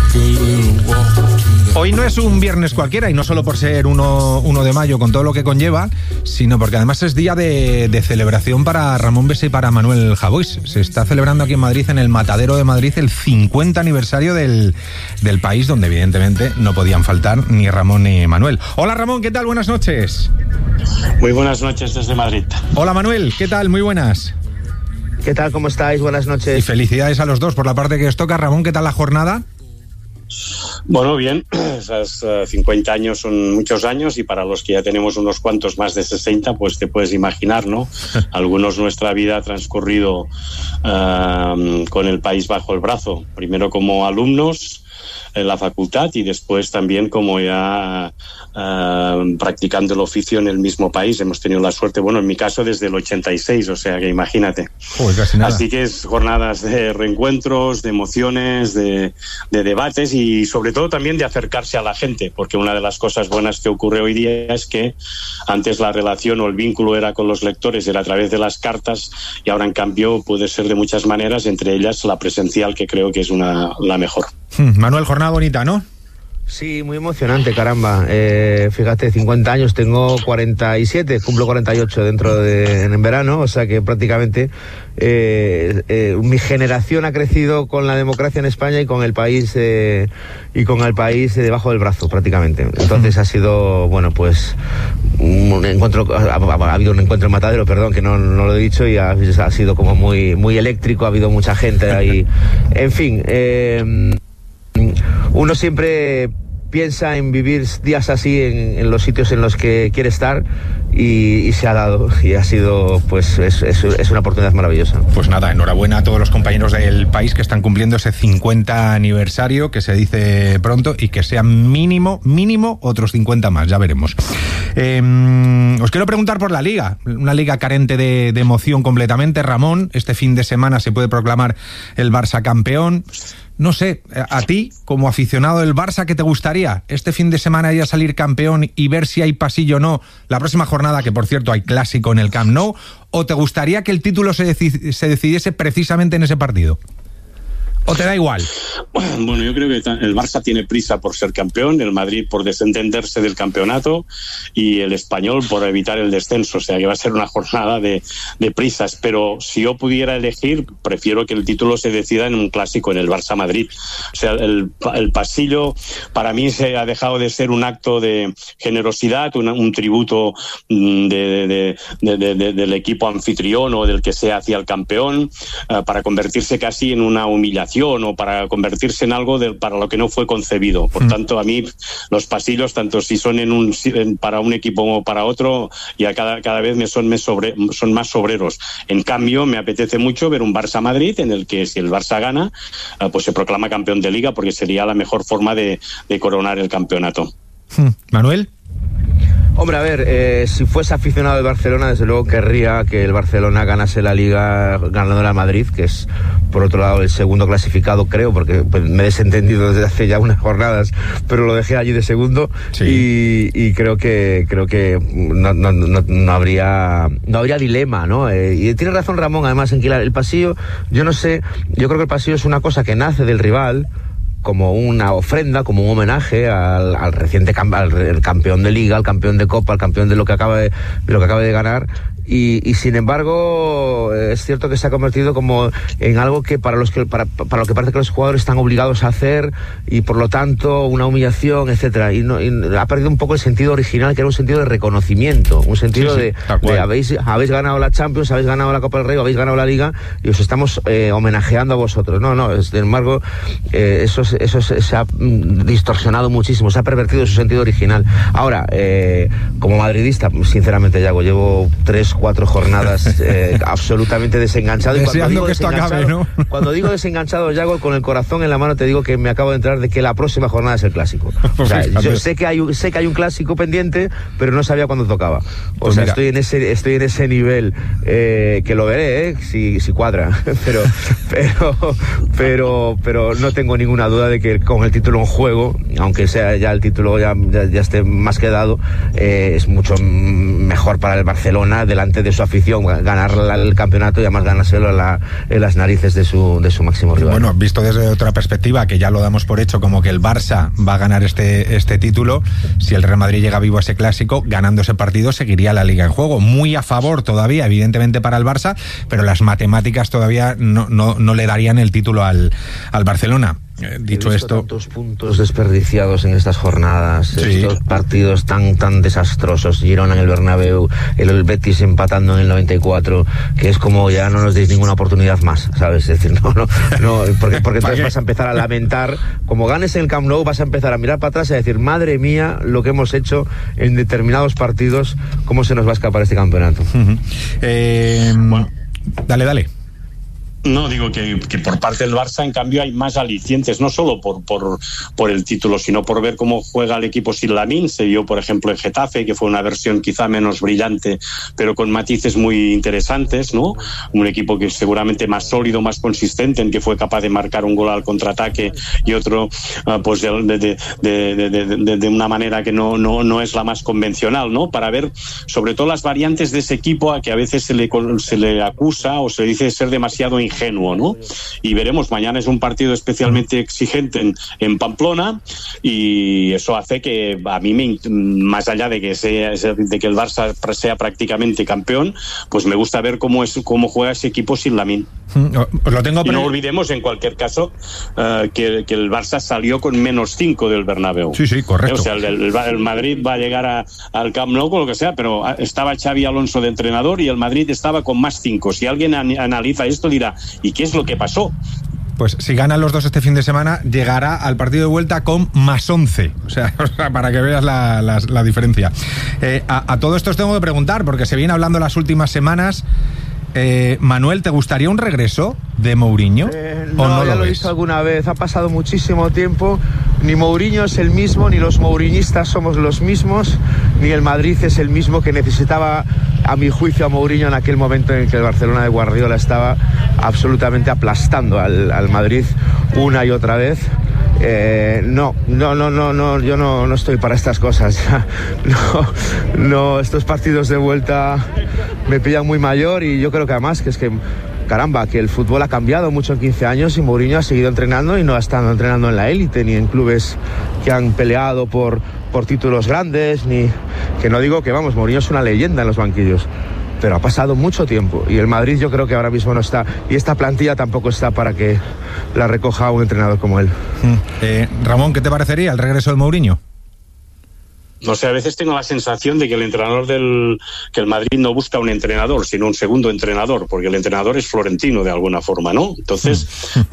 Hoy no es un viernes cualquiera, y no solo por ser 1 de mayo con todo lo que conlleva, sino porque además es día de celebración para Ramón Besa y para Manuel Javois. Se está celebrando aquí en Madrid, en el Matadero de Madrid, el 50 aniversario del país, donde evidentemente no podían faltar ni Ramón ni Manuel. Hola Ramón, ¿qué tal? Buenas noches. Muy buenas noches desde Madrid. Hola Manuel, ¿qué tal? Muy buenas. ¿Qué tal? ¿Cómo estáis? Buenas noches. Y felicidades a los dos por la parte que os toca. Ramón, ¿qué tal la jornada? Bueno, bien, esas 50 años son muchos años, y para los que ya tenemos unos cuantos más de 60, pues te puedes imaginar, ¿no? Algunos nuestra vida ha transcurrido con el país bajo el brazo, primero como alumnos en la facultad y después también como ya practicando el oficio en el mismo país. Hemos tenido la suerte, bueno, en mi caso desde el 86, o sea que imagínate. Casi nada. Así que es jornadas de reencuentros, de emociones, de debates y sobre todo también de acercarse a la gente, porque una de las cosas buenas que ocurre hoy día es que antes la relación o el vínculo era con los lectores, era a través de las cartas, y ahora en cambio puede ser de muchas maneras, entre ellas la presencial, que creo que es la mejor. Manuel, jornada bonita, ¿no? Sí, muy emocionante, caramba. Fíjate, 50 años, tengo 47, cumplo 48 en verano, o sea que prácticamente mi generación ha crecido con la democracia en España y con el país debajo del brazo, prácticamente. Entonces ha sido, bueno, pues un encuentro, ha habido un encuentro en Matadero, perdón, que no lo he dicho, y ha sido como muy, muy eléctrico, ha habido mucha gente ahí. En fin, uno siempre piensa en vivir días así en los sitios en los que quiere estar, y se ha dado, y ha sido, pues es una oportunidad maravillosa. Pues nada, enhorabuena a todos los compañeros del país que están cumpliendo ese 50 aniversario, que se dice pronto, y que sean mínimo otros 50 más, ya veremos. Os quiero preguntar por la Liga, una Liga carente de emoción completamente. Ramón, este fin de semana se puede proclamar el Barça campeón. No sé, a ti, como aficionado del Barça, ¿qué te gustaría? ¿Este fin de semana ya salir campeón y ver si hay pasillo o no la próxima jornada, que por cierto hay clásico en el Camp Nou? ¿O te gustaría que el título se decidiese precisamente en ese partido? ¿O te da igual? Bueno, yo creo que el Barça tiene prisa por ser campeón, el Madrid por desentenderse del campeonato y el Español por evitar el descenso. O sea que va a ser una jornada de prisas. Pero si yo pudiera elegir, prefiero que el título se decida en un clásico, en el Barça-Madrid. O sea, el pasillo para mí se ha dejado de ser un acto de generosidad, un tributo del equipo anfitrión o del que sea hacia el campeón, para convertirse casi en una humillación, o para convertirse en algo para lo que no fue concebido. Por tanto, a mí los pasillos, tanto si son para un equipo como para otro, ya cada vez son más sobreros. En cambio, me apetece mucho ver un Barça-Madrid en el que, si el Barça gana, pues se proclama campeón de Liga, porque sería la mejor forma de coronar el campeonato. Manuel. Hombre, a ver, si fuese aficionado de Barcelona, desde luego querría que el Barcelona ganase la Liga ganando al Madrid, que es, por otro lado, el segundo clasificado, creo, porque me he desentendido desde hace ya unas jornadas, pero lo dejé allí de segundo. Sí. Y creo que no habría dilema, ¿no? Y tiene razón Ramón, además, en que el pasillo, yo no sé, yo creo que el pasillo es una cosa que nace del rival, como una ofrenda, como un homenaje al reciente al campeón de Liga, al campeón de Copa, al campeón de lo que acaba de ganar. Y sin embargo es cierto que se ha convertido como en algo que para lo que parece que los jugadores están obligados a hacer, y por lo tanto una humillación, etcétera, y ha perdido un poco el sentido original, que era un sentido de reconocimiento, un sentido de habéis ganado la Champions, habéis ganado la Copa del Rey, habéis ganado la Liga, y os estamos homenajeando a vosotros. Sin embargo, eso se ha distorsionado muchísimo, se ha pervertido su sentido original. Ahora, como madridista, sinceramente, Yago, llevo 3-4 jornadas absolutamente desenganchado. Deseando que esto acabe, ¿no? Cuando digo desenganchado, Yago, con el corazón en la mano te digo que me acabo de enterar de que la próxima jornada es el clásico. O sea, yo sé que hay un clásico pendiente, pero no sabía cuándo tocaba. O sea, estoy en ese nivel, que lo veré, si cuadra. pero no tengo ninguna duda duda de que con el título en juego, aunque sea ya el título ya esté más que dado, es mucho mejor para el Barcelona delante de su afición ganar el campeonato y además ganárselo en las narices de su máximo rival. Bueno, visto desde otra perspectiva, que ya lo damos por hecho como que el Barça va a ganar este título, si el Real Madrid llega vivo a ese clásico, ganando ese partido seguiría la Liga en juego. Muy a favor todavía, evidentemente, para el Barça, pero las matemáticas todavía no le darían el título al Barcelona. Dicho esto, tantos puntos desperdiciados en estas jornadas, sí. Estos partidos tan desastrosos, Girona en el Bernabéu, el Betis empatando en el 94, que es como ya no nos deis ninguna oportunidad más, ¿sabes? Es decir, no, porque entonces vas a empezar a lamentar, como ganes en el Camp Nou, vas a empezar a mirar para atrás y a decir, madre mía, lo que hemos hecho en determinados partidos, cómo se nos va a escapar este campeonato. Bueno, dale. No, digo que por parte del Barça, en cambio, hay más alicientes, no solo por el título, sino por ver cómo juega el equipo sin Lamine. Se vio, por ejemplo, en Getafe, que fue una versión quizá menos brillante, pero con matices muy interesantes, ¿no? Un equipo que seguramente más sólido, más consistente, en que fue capaz de marcar un gol al contraataque y otro, pues de una manera que no es la más convencional, ¿no? Para ver, sobre todo, las variantes de ese equipo a que a veces se le acusa o se dice ser demasiado ingenuo, ¿no? Y veremos, mañana es un partido especialmente exigente en Pamplona, y eso hace que a mí, más allá de que el Barça sea prácticamente campeón, pues me gusta ver cómo juega ese equipo sin Lamine. Lo tengo, y no olvidemos, en cualquier caso, que el Barça salió con -5 del Bernabéu. Sí, correcto. O sea, el Madrid va a llegar al Camp Nou con lo que sea, pero estaba Xavi Alonso de entrenador y el Madrid estaba con +5. Si alguien analiza esto, dirá, ¿y qué es lo que pasó? Pues si ganan los dos este fin de semana, llegará al partido de vuelta con +11. O sea, para que veas la diferencia. A todo esto os tengo que preguntar, porque se viene hablando las últimas semanas. Manuel, ¿te gustaría un regreso de Mourinho? No, ya lo he visto alguna vez. Ha pasado muchísimo tiempo. Ni Mourinho es el mismo, ni los mouriñistas somos los mismos, ni el Madrid es el mismo que necesitaba, a mi juicio, a Mourinho en aquel momento en que el Barcelona de Guardiola estaba absolutamente aplastando al Madrid una y otra vez. No, yo no estoy para estas cosas. No, estos partidos de vuelta me pillan muy mayor, y yo creo que además caramba, que el fútbol ha cambiado mucho en 15 años y Mourinho ha seguido entrenando y no ha estado entrenando en la élite ni en clubes que han peleado por títulos grandes, ni que no digo que, vamos, Mourinho es una leyenda en los banquillos, pero ha pasado mucho tiempo y el Madrid yo creo que ahora mismo no está, y esta plantilla tampoco está para que la recoja un entrenador como él. Ramón, ¿qué te parecería el regreso de Mourinho? No sé, a veces tengo la sensación de que que el Madrid no busca un entrenador, sino un segundo entrenador, porque el entrenador es Florentino de alguna forma, ¿no? Entonces,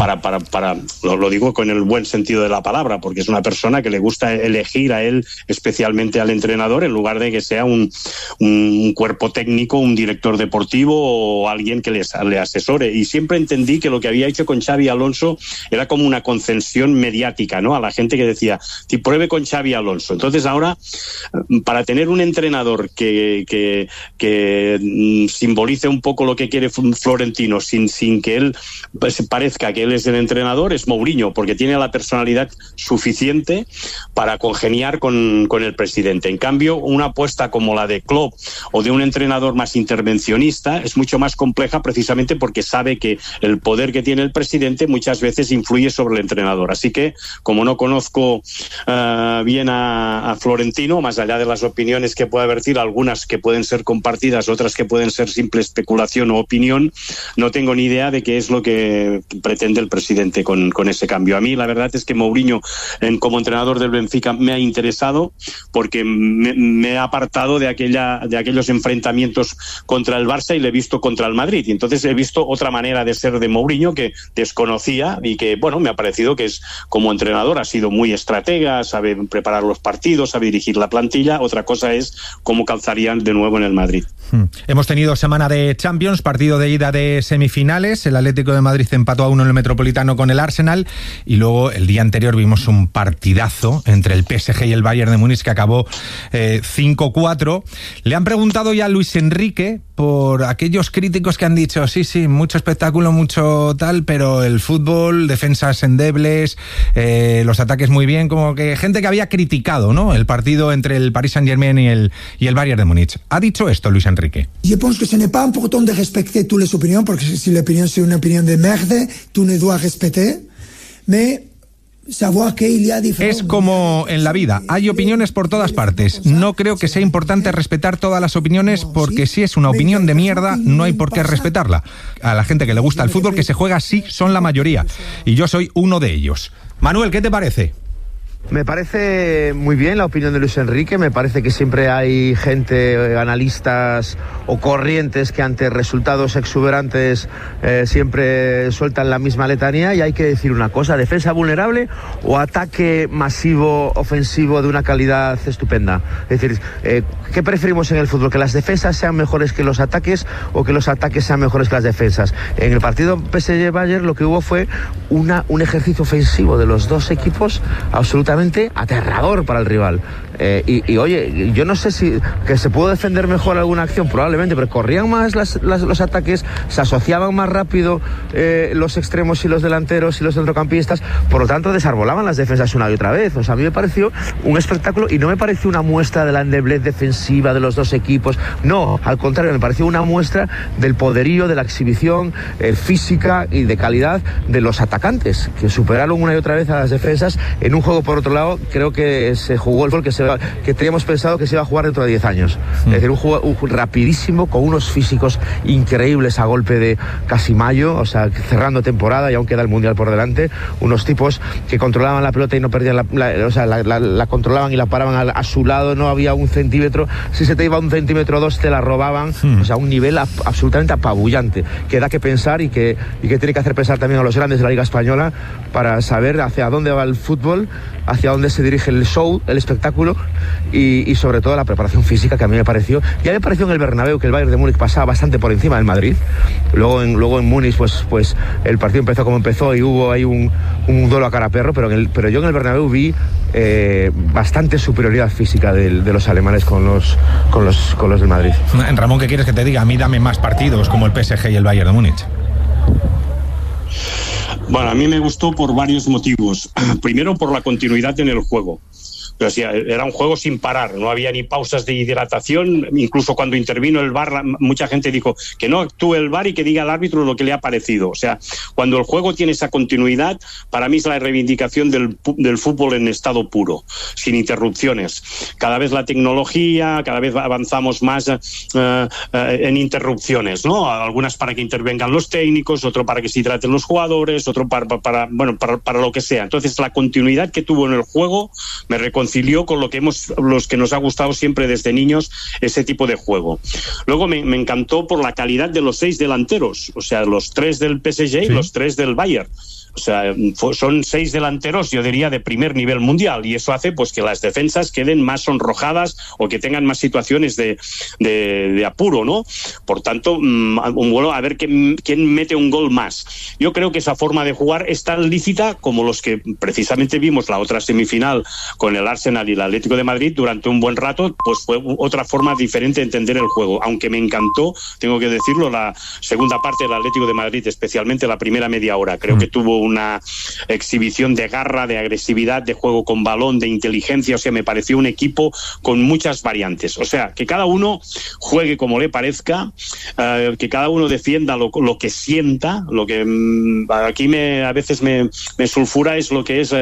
lo digo con el buen sentido de la palabra, porque es una persona que le gusta elegir a él, especialmente al entrenador, en lugar de que sea un cuerpo técnico, un director deportivo o alguien que le asesore. Y siempre entendí que lo que había hecho con Xavi Alonso era como una concesión mediática, ¿no? A la gente que decía, pruebe con Xavi Alonso. Entonces ahora, para tener un entrenador que simbolice un poco lo que quiere Florentino sin que él parezca que él es el entrenador, es Mourinho, porque tiene la personalidad suficiente para congeniar con el presidente. En cambio, una apuesta como la de Klopp o de un entrenador más intervencionista es mucho más compleja, precisamente porque sabe que el poder que tiene el presidente muchas veces influye sobre el entrenador. Así que, como no conozco bien a Florentino, más allá de las opiniones que pueda vertir, algunas que pueden ser compartidas, otras que pueden ser simple especulación o opinión, no tengo ni idea de qué es lo que pretende el presidente con ese cambio. A mí la verdad es que Mourinho, como entrenador del Benfica, me ha interesado porque me ha apartado de aquellos enfrentamientos contra el Barça y le he visto contra el Madrid, y entonces he visto otra manera de ser de Mourinho que desconocía y que, bueno, me ha parecido que es, como entrenador, ha sido muy estratega, sabe preparar los partidos, sabe dirigir la plantilla. Otra cosa es cómo calzarían de nuevo en el Madrid. Hemos tenido semana de Champions, partido de ida de semifinales. El Atlético de Madrid empató a 1 en el Metropolitano con el Arsenal, y luego el día anterior vimos un partidazo entre el PSG y el Bayern de Múnich que acabó 5-4. Le han preguntado ya a Luis Enrique por aquellos críticos que han dicho, sí, mucho espectáculo, mucho tal, pero el fútbol, defensas endebles, los ataques muy bien, como que gente que había criticado, ¿no?, el partido entre el Paris Saint-Germain y el Bayern de Múnich. Ha dicho esto Luis Enrique. Je pense que ce n'est pas important de respecter toutes les opinions, porque si l'opinion c'est une opinion de merde, tu ne dois respecter, mais es como en la vida, hay opiniones por todas partes. No creo que sea importante respetar todas las opiniones, porque si es una opinión de mierda, no hay por qué respetarla. A la gente que le gusta el fútbol, que se juega así, son la mayoría. Y yo soy uno de ellos. Manuel, ¿qué te parece? Me parece muy bien la opinión de Luis Enrique. Me parece que siempre hay gente, analistas o corrientes que ante resultados exuberantes siempre sueltan la misma letanía, y hay que decir una cosa: defensa vulnerable o ataque masivo ofensivo de una calidad estupenda. Es decir, ¿qué preferimos en el fútbol? ¿Que las defensas sean mejores que los ataques o que los ataques sean mejores que las defensas? En el partido PSG-Bayern lo que hubo fue un ejercicio ofensivo de los dos equipos absolutamente aterrador para el rival. Y oye, yo no sé si que se pudo defender mejor alguna acción, probablemente, pero corrían más los ataques, se asociaban más rápido los extremos y los delanteros y los centrocampistas, por lo tanto desarbolaban las defensas una y otra vez. O sea, a mí me pareció un espectáculo y no me pareció una muestra de la endeblez defensiva de los dos equipos, no, al contrario, me pareció una muestra del poderío, de la exhibición física y de calidad de los atacantes, que superaron una y otra vez a las defensas en un juego. Por otro lado, creo que se jugó el fútbol que teníamos pensado que se iba a jugar dentro de 10 años. Es decir, un juego rapidísimo, con unos físicos increíbles a golpe de casi mayo, o sea, cerrando temporada y aún queda el Mundial por delante. Unos tipos que controlaban la pelota y no perdían la controlaban y la paraban a su lado, no había un centímetro. Si se te iba 1 centímetro o 2, te la robaban. O sea, un nivel absolutamente apabullante, que da que pensar y que tiene que hacer pensar también a los grandes de la Liga Española, para saber hacia dónde va el fútbol, hacia dónde se dirige el show, el espectáculo, y sobre todo la preparación física, que a mí me pareció, ya me pareció en el Bernabéu que el Bayern de Múnich pasaba bastante por encima del Madrid. Luego en Múnich pues el partido empezó como empezó y hubo ahí un duelo a cara a perro, pero yo en el Bernabéu vi bastante superioridad física de los alemanes con los del Madrid. Ramón, ¿qué quieres que te diga? A mí dame más partidos como el PSG y el Bayern de Múnich. Bueno, a mí me gustó por varios motivos. Primero, por la continuidad en el juego. Pero sí, era un juego sin parar, no había ni pausas de hidratación. Incluso cuando intervino el VAR, mucha gente dijo que no actúe el VAR y que diga al árbitro lo que le ha parecido. O sea, cuando el juego tiene esa continuidad, para mí es la reivindicación del fútbol en estado puro, sin interrupciones. Cada vez la tecnología, cada vez avanzamos más en interrupciones, ¿no? Algunas para que intervengan los técnicos, otro para que se hidraten los jugadores, otro para lo que sea. Entonces, la continuidad que tuvo en el juego me reconcilió con los que nos ha gustado siempre desde niños, ese tipo de juego. Luego me encantó por la calidad de los 6 delanteros, o sea, los 3 del PSG y los 3 del Bayern. O sea, son 6 delanteros, yo diría, de primer nivel mundial, y eso hace pues que las defensas queden más sonrojadas o que tengan más situaciones de apuro, ¿no? Por tanto, bueno, a ver quién mete un gol más. Yo creo que esa forma de jugar es tan lícita como los que precisamente vimos la otra semifinal con el Arsenal y el Atlético de Madrid. Durante un buen rato, pues fue otra forma diferente de entender el juego, aunque me encantó, tengo que decirlo, la segunda parte del Atlético de Madrid, especialmente la primera media hora. Creo que tuvo una exhibición de garra, de agresividad, de juego con balón, de inteligencia. O sea, me pareció un equipo con muchas variantes. O sea, que cada uno juegue como le parezca, que cada uno defienda lo que sienta. Lo que aquí a veces me sulfura es lo que es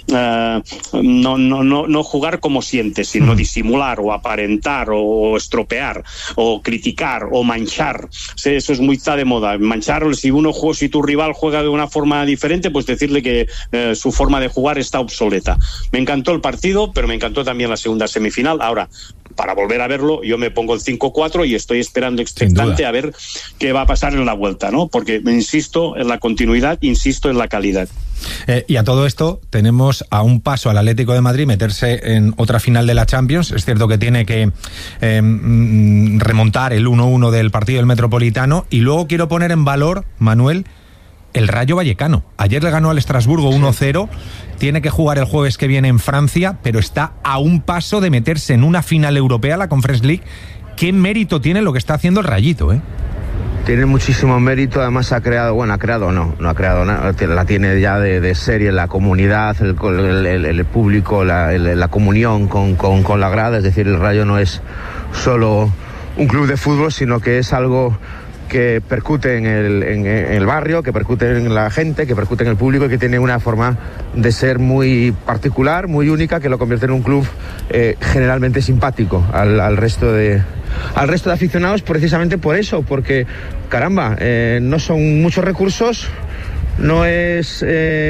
no jugar como siente, sino disimular o aparentar o estropear o criticar o manchar. Sí, eso es muy está de moda. Manchar, si tu rival juega de una forma diferente, pues decirle que su forma de jugar está obsoleta. Me encantó el partido, pero me encantó también la segunda semifinal. Ahora, para volver a verlo, yo me pongo el 5-4 y estoy esperando expectante a ver qué va a pasar en la vuelta, ¿no? Porque insisto en la continuidad, insisto en la calidad. Y a todo esto tenemos a un paso al Atlético de Madrid meterse en otra final de la Champions. Es cierto que tiene que remontar el 1-1 del partido del Metropolitano, y luego quiero poner en valor, Manuel, el Rayo Vallecano. Ayer le ganó al Estrasburgo 1-0, tiene que jugar el jueves que viene en Francia, pero está a un paso de meterse en una final europea, la Conference League, qué mérito tiene lo que está haciendo el Rayito, ¿eh? Tiene muchísimo mérito, además no ha creado nada, la tiene ya de serie la comunidad, el público, la comunión con la grada. Es decir, el Rayo no es solo un club de fútbol, sino que es algo que percute en el barrio, que percute en la gente, que percute en el público, y que tiene una forma de ser muy particular, muy única, que lo convierte en un club generalmente simpático al resto de aficionados, precisamente por eso, porque caramba, no son muchos recursos, no es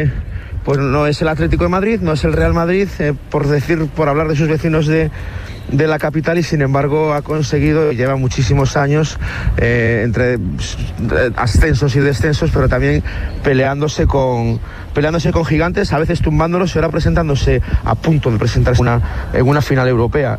el Atlético de Madrid, no es el Real Madrid, por hablar de sus vecinos de la capital, y sin embargo ha conseguido, lleva muchísimos años entre ascensos y descensos, pero también peleándose con gigantes, a veces tumbándolos, y ahora presentándose, a punto de presentarse en una final europea.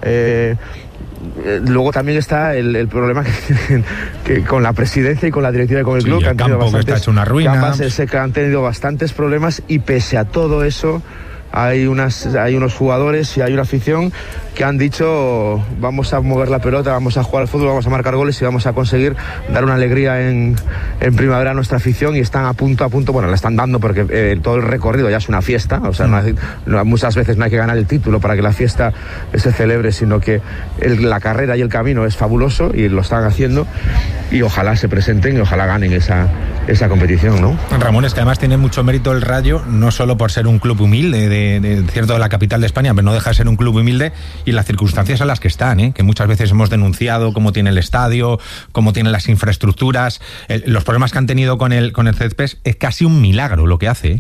Luego también está el problema que con la presidencia y con la directiva y con el club, que han tenido bastantes, que está hecho una ruina. Que han tenido bastantes problemas, y pese a todo eso hay unos jugadores y hay una afición que han dicho: vamos a mover la pelota, vamos a jugar al fútbol, vamos a marcar goles y vamos a conseguir dar una alegría en primavera a nuestra afición. Y están a punto, bueno, la están dando, porque todo el recorrido ya es una fiesta. O sea, muchas veces no hay que ganar el título para que la fiesta se celebre, sino que la carrera y el camino es fabuloso, y lo están haciendo, y ojalá se presenten y ojalá ganen esa competición, ¿no? Ramón, es que además tiene mucho mérito el Rayo, no solo por ser un club humilde de la capital de España, pero no deja de ser un club humilde, y las circunstancias en las que están, que muchas veces hemos denunciado cómo tiene el estadio, cómo tienen las infraestructuras, los problemas que han tenido con el césped. Es casi un milagro lo que hace,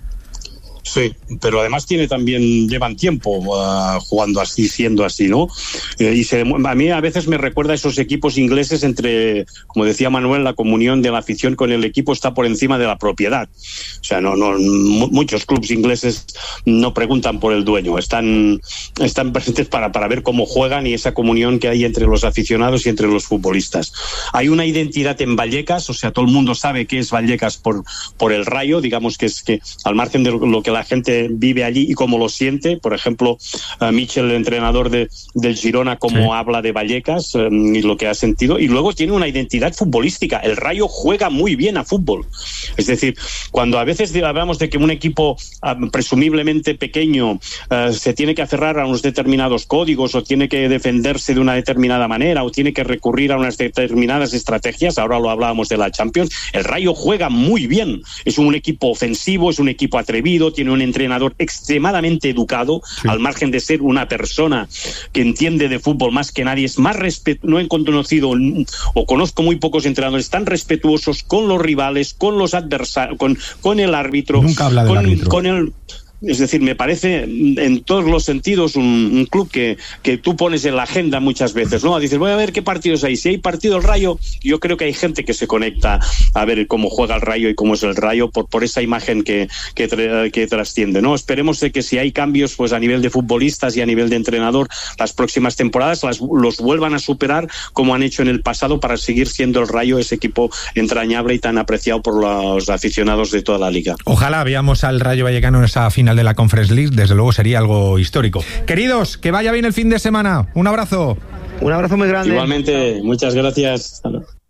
Sí, pero además llevan tiempo jugando así, siendo así, ¿no? A mí a veces me recuerda a esos equipos ingleses entre, como decía Manuel, la comunión de la afición con el equipo está por encima de la propiedad. O sea, muchos clubes ingleses no preguntan por el dueño, están presentes para ver cómo juegan, y esa comunión que hay entre los aficionados y entre los futbolistas. Hay una identidad en Vallecas, o sea, todo el mundo sabe qué es Vallecas por el Rayo, digamos que es que al margen de lo que la gente vive allí y cómo lo siente. Por ejemplo, Michel, el entrenador del Girona, cómo habla de Vallecas y lo que ha sentido. Y luego tiene una identidad futbolística. El Rayo juega muy bien a fútbol. Es decir, cuando a veces hablamos de que un equipo presumiblemente pequeño se tiene que aferrar a unos determinados códigos, o tiene que defenderse de una determinada manera, o tiene que recurrir a unas determinadas estrategias, ahora lo hablábamos de la Champions, el Rayo juega muy bien. Es un equipo ofensivo, es un equipo atrevido, tiene un entrenador extremadamente educado, al margen de ser una persona que entiende de fútbol más que nadie. Es más no he conocido o conozco muy pocos entrenadores tan respetuosos con los rivales, con los adversarios, con el árbitro. Nunca habla del árbitro. Es decir, me parece en todos los sentidos un club que tú pones en la agenda muchas veces, ¿no? Dices, voy a ver qué partidos hay. Si hay partido el Rayo, yo creo que hay gente que se conecta a ver cómo juega el Rayo y cómo es el Rayo por esa imagen que trasciende, ¿no? Esperemos de que si hay cambios, pues a nivel de futbolistas y a nivel de entrenador, las próximas temporadas los vuelvan a superar como han hecho en el pasado, para seguir siendo el Rayo ese equipo entrañable y tan apreciado por los aficionados de toda la liga. Ojalá veamos al Rayo Vallecano en esa final de la Conference League, desde luego sería algo histórico. Queridos, que vaya bien el fin de semana. Un abrazo. Un abrazo muy grande. Igualmente, muchas gracias.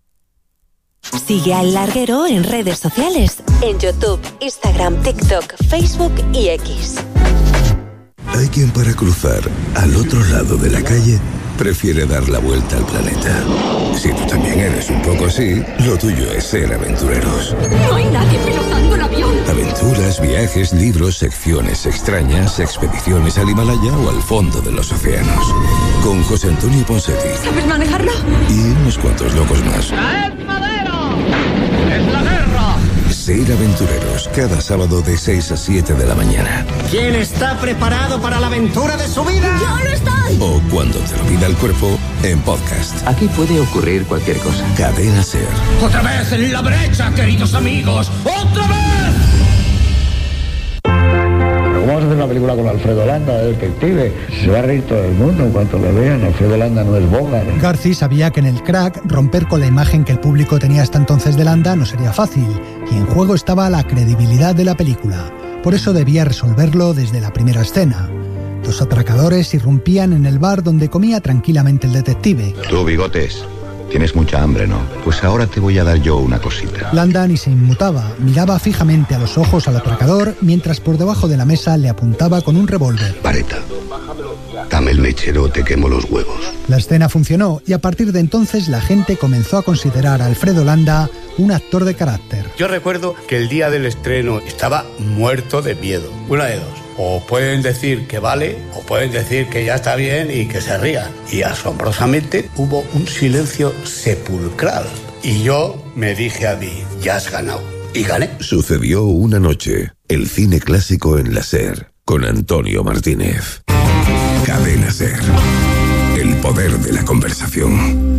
Sigue al Larguero en redes sociales, en YouTube, Instagram, TikTok, Facebook y X. Hay quien, para cruzar al otro lado de la calle, prefiere dar la vuelta al planeta. Si tú también eres un poco así, lo tuyo es ser aventureros. No hay nadie pilotando el avión. Aventuras, viajes, libros, secciones extrañas, expediciones al Himalaya o al fondo de los océanos. Con José Antonio Ponseti. ¿Sabes manejarlo? Y unos cuantos locos más. ¡Traed madera! ¡Es la guerra! Ser aventureros, cada sábado de 6 a 7 de la mañana. ¿Quién está preparado para la aventura de su vida? ¡Yo lo estoy! O cuando te lo pida el cuerpo, en podcast. Aquí puede ocurrir cualquier cosa. Cadena SER. ¡Otra vez en la brecha, queridos amigos! ¡Otra vez! Vamos a hacer una película con Alfredo Landa, de detective. Se va a reír todo el mundo en cuanto lo vean. Alfredo Landa no es Bogart. Garci sabía que en el Crack romper con la imagen que el público tenía hasta entonces de Landa no sería fácil, y en juego estaba la credibilidad de la película. Por eso debía resolverlo desde la primera escena. Los atracadores irrumpían en el bar donde comía tranquilamente el detective. Tú, Bigotes, tienes mucha hambre, ¿no? Pues ahora te voy a dar yo una cosita. Landa ni se inmutaba, miraba fijamente a los ojos al atracador mientras por debajo de la mesa le apuntaba con un revólver. Vareta, dame el mechero o te quemo los huevos. La escena funcionó y a partir de entonces la gente comenzó a considerar a Alfredo Landa un actor de carácter. Yo recuerdo que el día del estreno estaba muerto de miedo. Una de dos. O pueden decir que vale, o pueden decir que ya está bien y que se rían. Y asombrosamente hubo un silencio sepulcral. Y yo me dije a mí, ya has ganado. Y gané. Sucedió una noche. El cine clásico en la SER. Con Antonio Martínez. Cadena SER. El poder de la conversación.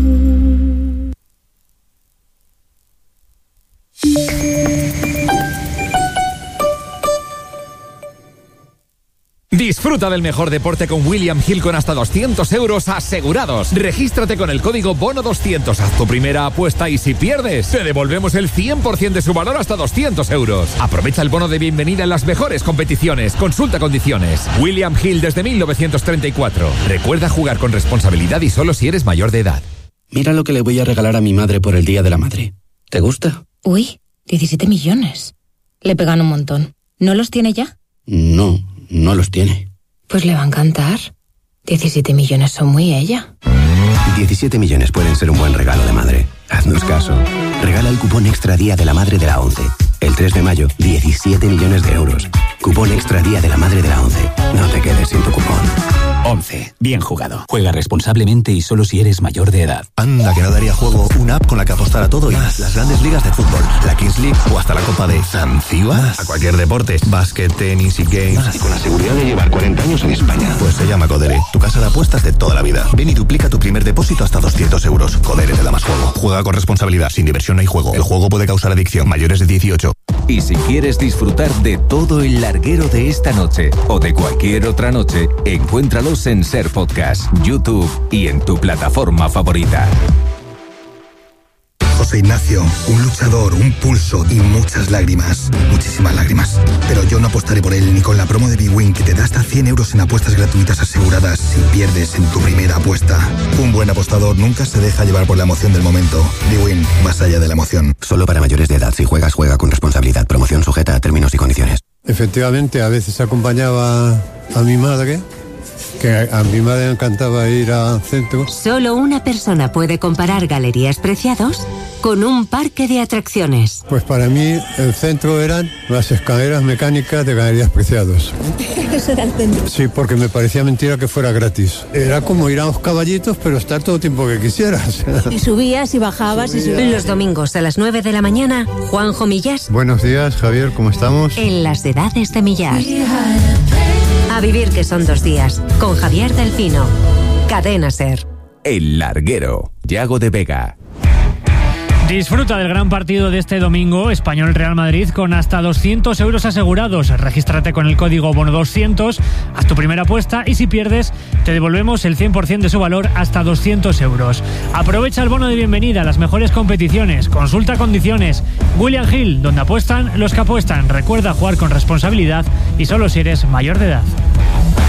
Disfruta del mejor deporte con William Hill con hasta 200 euros asegurados. Regístrate con el código BONO200. Haz tu primera apuesta y si pierdes, te devolvemos el 100% de su valor hasta 200 euros. Aprovecha el bono de bienvenida en las mejores competiciones. Consulta condiciones. William Hill desde 1934. Recuerda jugar con responsabilidad y solo si eres mayor de edad. Mira lo que le voy a regalar a mi madre por el Día de la Madre. ¿Te gusta? Uy, 17 millones. Le pegan un montón. ¿No los tiene ya? No los tiene. Pues le va a encantar. 17 millones son muy ella. 17 millones pueden ser un buen regalo de madre. Haznos caso. Regala el cupón Extra Día de la Madre de la ONCE. El 3 de mayo, 17 millones de euros. Cupón Extra Día de la Madre de la ONCE. No te quedes sin tu cupón. ONCE. Bien jugado. Juega responsablemente y solo si eres mayor de edad. Anda, que no daría juego una app con la que apostar a todo y más. Las grandes ligas de fútbol, la Kings League o hasta la Copa de Zanzíbar. A cualquier deporte. Básquet, tenis y games. Y con la seguridad de llevar 40 años en España. Pues se llama Codere. Tu casa de apuestas de toda la vida. Ven y duplica tu primer depósito hasta 200 euros. Codere te da más juego. Juega con responsabilidad. Sin diversión no hay juego. El juego puede causar adicción. Mayores de 18. Y si quieres disfrutar de todo el larguero de esta noche o de cualquier otra noche, encuéntralos en SER Podcast, YouTube y en tu plataforma favorita. José Ignacio, un luchador, un pulso y muchas lágrimas. Muchísimas lágrimas. Pero yo no apostaré por él ni con la promo de bwin que te da hasta 100 euros en apuestas gratuitas aseguradas si pierdes en tu primera apuesta. Un buen apostador nunca se deja llevar por la emoción del momento. bwin, más allá de la emoción. Solo para mayores de edad. Si juegas, juega con responsabilidad. Promoción sujeta a términos y condiciones. Efectivamente, a veces acompañaba a mi madre, que a mi madre encantaba ir al centro. Solo una persona puede comparar Galerías Preciados con un parque de atracciones. Pues para mí el centro eran las escaleras mecánicas de Galerías Preciados. Eso era el centro. Sí, porque me parecía mentira que fuera gratis. Era como ir a los caballitos, pero estar todo el tiempo que quisieras. Y subías y bajabas y subías. Los domingos a las 9 de la mañana, Juanjo Millás. Buenos días, Javier, ¿cómo estamos? En las edades de Millás. A vivir que son 2 días, con Javier del Pino. Cadena SER. El larguero, Yago de Vega. Disfruta del gran partido de este domingo, Español-Real Madrid, con hasta 200 euros asegurados. Regístrate con el código BONO200, haz tu primera apuesta y si pierdes, te devolvemos el 100% de su valor hasta 200 euros. Aprovecha el bono de bienvenida a las mejores competiciones. Consulta condiciones. William Hill, donde apuestan los que apuestan. Recuerda jugar con responsabilidad y solo si eres mayor de edad.